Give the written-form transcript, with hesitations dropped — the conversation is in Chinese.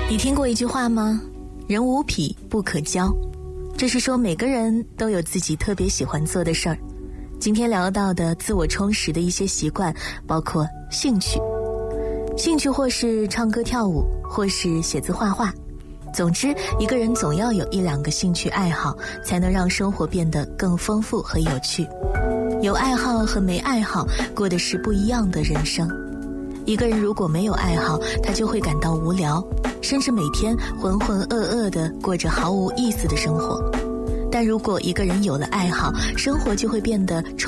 你听过一句话吗？人无癖不可交。这是说每个人都有自己特别喜欢做的事儿。今天聊到的自我充实的一些习惯，包括兴趣。兴趣或是唱歌跳舞，或是写字画画。总之，一个人总要有一两个兴趣爱好，才能让生活变得更丰富和有趣。有爱好和没爱好，过的是不一样的人生。一个人如果没有爱好，他就会感到无聊，甚至每天浑浑噩噩地过着毫无意思的生活。但如果一个人有了爱好，生活就会变得充